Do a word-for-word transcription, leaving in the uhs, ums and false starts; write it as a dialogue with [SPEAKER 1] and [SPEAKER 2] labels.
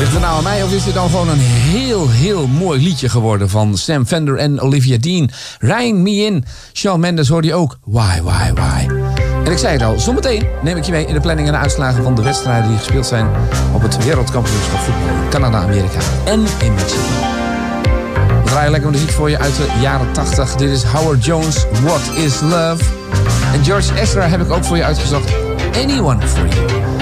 [SPEAKER 1] Ligt het nou aan mij of is dit dan gewoon een heel, heel mooi liedje geworden van Sam Fender en Olivia Dean? Ryan Me In. Shawn Mendes hoorde je ook. Why, why, why? En ik zei het al, zometeen neem ik je mee in de planning en de uitslagen van de wedstrijden die gespeeld zijn op het wereldkampioenschap voetbal in Canada, Amerika en in Mexico. We draaien lekker muziek voor je uit de jaren tachtig. Dit is Howard Jones, What Is Love? En George Ezra heb ik ook voor je uitgezocht. Anyone For You.